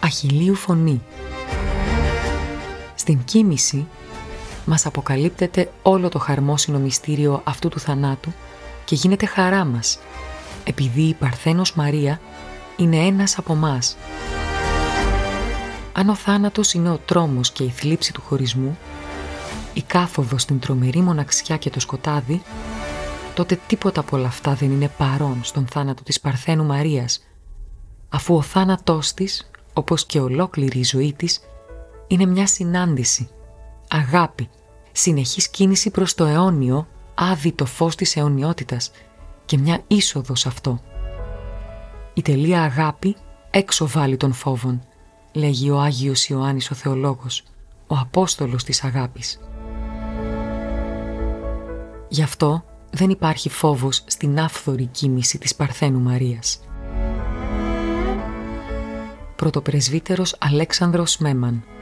αχιλλείου φωνή. Στην κοίμηση μας αποκαλύπτεται όλο το χαρμόσυνο μυστήριο αυτού του θανάτου και γίνεται χαρά μας, επειδή η Παρθένος Μαρία είναι ένας από μας. Αν ο θάνατος είναι ο τρόμος και η θλίψη του χωρισμού, η κάθοδος στην τρομερή μοναξιά και το σκοτάδι, τότε τίποτα από όλα αυτά δεν είναι παρόν στον θάνατο της Παρθένου Μαρίας, αφού ο θάνατός της, όπως και ολόκληρη η ζωή της, είναι μια συνάντηση, αγάπη, συνεχής κίνηση προς το αιώνιο, άδειτο φως της αιωνιότητας και μια είσοδος αυτό. Η τελεία αγάπη έξω βάλει των φόβων, λέγει ο Άγιος Ιωάννης ο Θεολόγος, ο Απόστολος της αγάπης. Γι' αυτό δεν υπάρχει φόβος στην άφθορη κοίμηση της Παρθένου Μαρίας. Πρωτοπρεσβύτερος Αλέξανδρος Μέμαν.